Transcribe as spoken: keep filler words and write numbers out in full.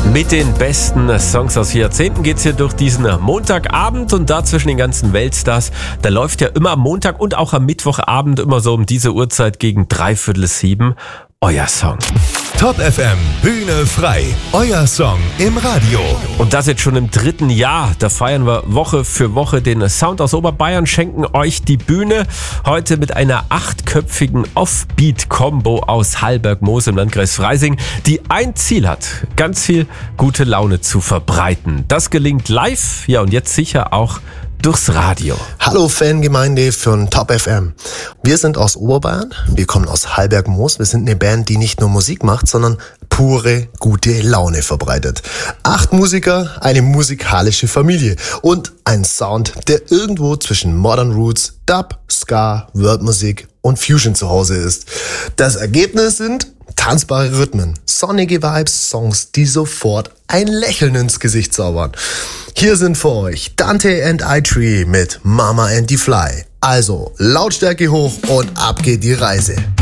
Mit den besten Songs aus vier Jahrzehnten geht's hier durch diesen Montagabend und da zwischen den ganzen Weltstars. Da läuft ja immer am Montag und auch am Mittwochabend immer so um diese Uhrzeit gegen dreiviertel sieben euer Song. Top F M, Bühne frei, euer Song im Radio. Und das jetzt schon im dritten Jahr. Da feiern wir Woche für Woche den Sound aus Oberbayern, schenken euch die Bühne. Heute mit einer achtköpfigen Offbeat-Combo aus Hallberg-Moos im Landkreis Freising, die ein Ziel hat, ganz viel gute Laune zu verbreiten. Das gelingt live, ja und jetzt sicher auch durchs Radio. Hallo Fangemeinde von Top F M. Wir sind aus Oberbayern, wir kommen aus Hallberg-Moos. Wir sind eine Band, die nicht nur Musik macht, sondern pure gute Laune verbreitet. Acht Musiker, eine musikalische Familie und ein Sound, der irgendwo zwischen Modern Roots, Dub, Ska, Worldmusik und Fusion zu Hause ist. Das Ergebnis sind tanzbare Rhythmen, sonnige Vibes, Songs, die sofort ein Lächeln ins Gesicht zaubern. Hier sind für euch Dante and iTree mit Mama and the Fly. Also Lautstärke hoch und ab geht die Reise.